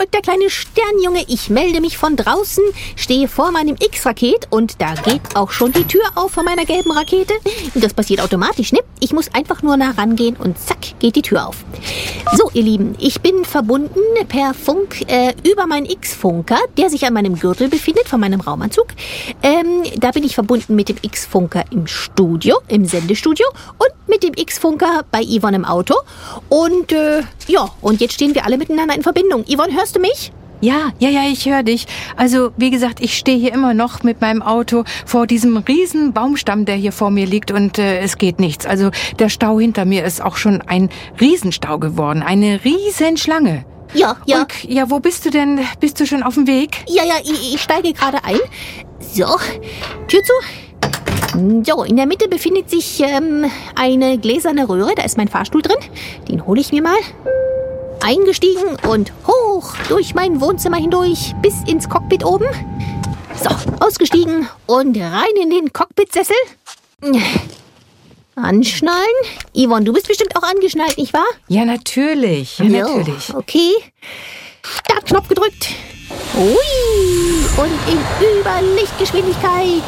Ulk, der kleine Sternjunge. Ich melde mich von draußen, stehe vor meinem X-Raket und da geht auch schon die Tür auf von meiner gelben Rakete. Das passiert automatisch, ne? Ich muss einfach nur nah rangehen und zack, geht die Tür auf. So, ihr Lieben, ich bin verbunden per Funk über meinen X-Funker, der sich an meinem Gürtel befindet, von meinem Raumanzug. Da bin ich verbunden mit dem X-Funker im Studio, im Sendestudio und mit dem X-Funker bei Yvonne im Auto. Und und jetzt stehen wir alle miteinander in Verbindung. Yvonne, hörst du mich? Ja, ich höre dich. Also, wie gesagt, ich stehe hier immer noch mit meinem Auto vor diesem riesen Baumstamm, der hier vor mir liegt und es geht nichts. Also, der Stau hinter mir ist auch schon ein Riesenstau geworden, eine Riesenschlange. Ja. Und, ja, wo bist du denn? Bist du schon auf dem Weg? Ja, ich steige gerade ein. So, Tür zu. So, in der Mitte befindet sich eine gläserne Röhre. Da ist mein Fahrstuhl drin. Den hole ich mir mal. Eingestiegen und hoch durch mein Wohnzimmer hindurch bis ins Cockpit oben. So, ausgestiegen und rein in den Cockpitsessel. Anschnallen. Yvonne, du bist bestimmt auch angeschnallt, nicht wahr? Ja, natürlich. Ja, natürlich. Okay. Startknopf gedrückt. Ui. Und in Überlichtgeschwindigkeit.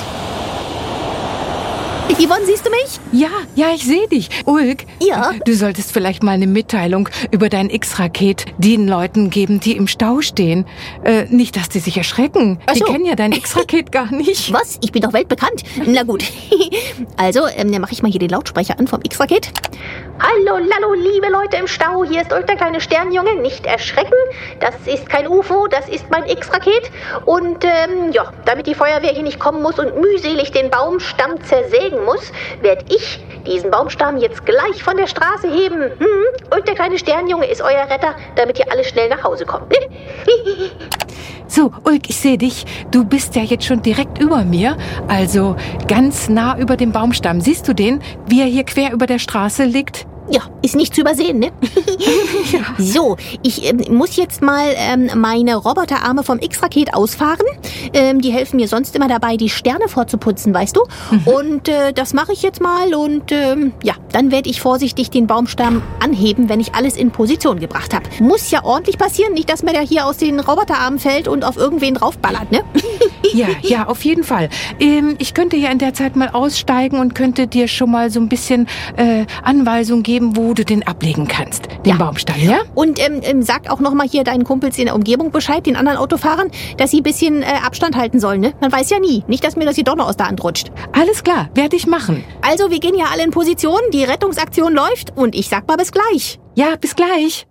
Yvonne, siehst du mich? Ja, ich sehe dich. Ulk, Ja? du solltest vielleicht mal eine Mitteilung über dein X-Raket den Leuten geben, die im Stau stehen. Nicht, dass die sich erschrecken. Ach so. Die kennen ja dein X-Raket gar nicht. Was? Ich bin doch weltbekannt. Na gut. Also, dann mache ich mal hier den Lautsprecher an vom X-Raket. Hallo, lallo, liebe Leute im Stau. Hier ist euch der kleine Sternjunge. Nicht erschrecken. Das ist kein UFO, das ist mein X-Raket. Und, damit die Feuerwehr hier nicht kommen muss und mühselig den Baumstamm zersägen muss, werde ich diesen Baumstamm jetzt gleich von der Straße heben. Und der kleine Sternjunge ist euer Retter, damit ihr alle schnell nach Hause kommt. So, Ulk, ich sehe dich. Du bist ja jetzt schon direkt über mir. Also ganz nah über dem Baumstamm. Siehst du den, wie er hier quer über der Straße liegt? Ja, ist nicht zu übersehen, ne? Ja. So, ich muss jetzt mal meine Roboterarme vom X-Raket ausfahren. Die helfen mir sonst immer dabei, die Sterne vorzuputzen, weißt du? Und das mache ich jetzt mal und dann werde ich vorsichtig den Baumstamm anheben, wenn ich alles in Position gebracht habe. Muss ja ordentlich passieren, nicht, dass mir der hier aus den Roboterarmen fällt und auf irgendwen draufballert, ne? Ja, auf jeden Fall. Ich könnte ja in der Zeit mal aussteigen und könnte dir schon mal so ein bisschen Anweisung geben, wo du den ablegen kannst, den Baumstamm, ja? Und sag auch nochmal hier deinen Kumpels in der Umgebung Bescheid, den anderen Autofahrern, dass sie ein bisschen Abstand halten sollen, ne? Man weiß ja nie. Nicht, dass mir das hier doch noch aus der Hand rutscht. Alles klar, werde ich machen. Also, wir gehen ja alle in Position, die Rettungsaktion läuft und ich sag mal bis gleich. Ja, bis gleich.